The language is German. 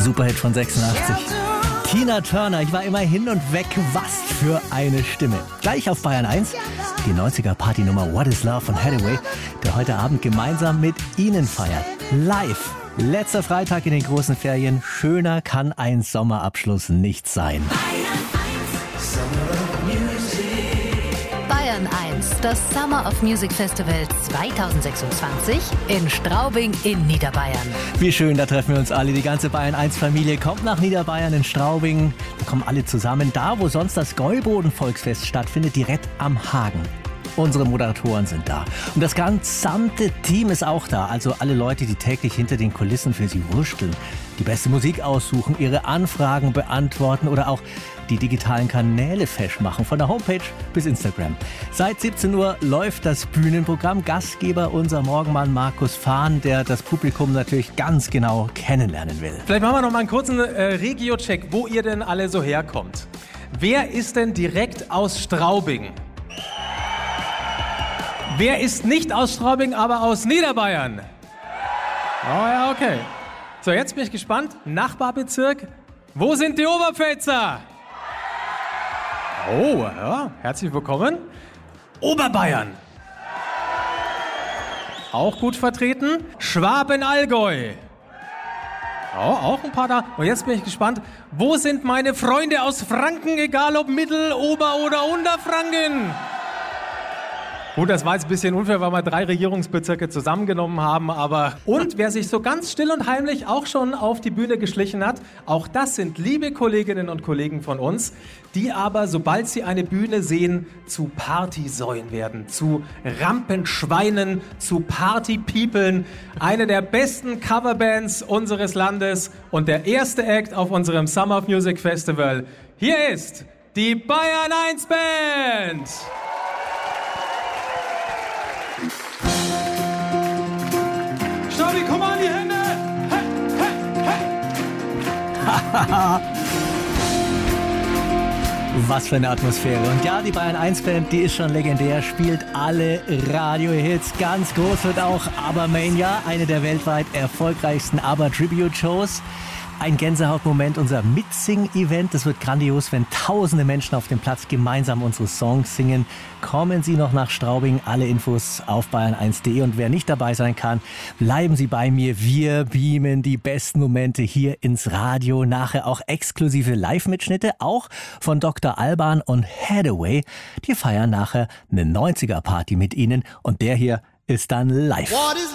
Superhit von 86. Tina Turner, ich war immer hin und weg, was für eine Stimme. Gleich auf Bayern 1, die 90er-Partynummer What is Love von Hathaway, der heute Abend gemeinsam mit Ihnen feiert. Live. Letzter Freitag in den großen Ferien. Schöner kann ein Sommerabschluss nicht sein. Bayern 1, das Summer of Music Festival 2026 in Straubing in Niederbayern. Wie schön, da treffen wir uns alle. Die ganze Bayern 1 Familie kommt nach Niederbayern in Straubing. Da kommen alle zusammen. Da, wo sonst das Gäuboden-Volksfest stattfindet, direkt am Hagen. Unsere Moderatoren sind da. Und das gesamte Team ist auch da. Also alle Leute, die täglich hinter den Kulissen für Sie wursteln, die beste Musik aussuchen, ihre Anfragen beantworten oder auch die digitalen Kanäle fesch machen, von der Homepage bis Instagram. Seit 17 Uhr läuft das Bühnenprogramm. Gastgeber unser Morgenmann Markus Fahn, der das Publikum natürlich ganz genau kennenlernen will. Vielleicht machen wir noch mal einen kurzen Regio-Check, wo ihr denn alle so herkommt. Wer ist denn direkt aus Straubing? Wer ist nicht aus Straubing, aber aus Niederbayern? Oh ja, okay. So, jetzt bin ich gespannt. Nachbarbezirk. Wo sind die Oberpfälzer? Oh, ja, herzlich willkommen. Oberbayern. Auch gut vertreten. Schwaben-Allgäu. Oh, auch ein paar da. Und jetzt bin ich gespannt. Wo sind meine Freunde aus Franken, egal ob Mittel-, Ober- oder Unterfranken? Gut, das war jetzt ein bisschen unfair, weil wir 3 Regierungsbezirke zusammengenommen haben, aber... Und wer sich so ganz still und heimlich auch schon auf die Bühne geschlichen hat, auch das sind liebe Kolleginnen und Kollegen von uns, die aber, sobald sie eine Bühne sehen, zu Partysäuen werden, zu Rampenschweinen, zu Partypeoplen. Eine der besten Coverbands unseres Landes und der erste Act auf unserem Summer of Music Festival. Hier ist die Bayern 1 Band! Stabi, komm an die Hände! Hey, hey, hey! Was für eine Atmosphäre. Und ja, die Bayern 1 Band, die ist schon legendär, spielt alle Radiohits. Ganz groß wird auch Abermania, eine der weltweit erfolgreichsten Aber-Tribute-Shows. Ein Gänsehautmoment, unser Mitsing-Event. Das wird grandios, wenn tausende Menschen auf dem Platz gemeinsam unsere Songs singen. Kommen Sie noch nach Straubing. Alle Infos auf bayern1.de. Und wer nicht dabei sein kann, bleiben Sie bei mir. Wir beamen die besten Momente hier ins Radio. Nachher auch exklusive Live-Mitschnitte, auch von Dr. Alban und Hathaway. Die feiern nachher eine 90er-Party mit Ihnen. Und der hier ist dann live.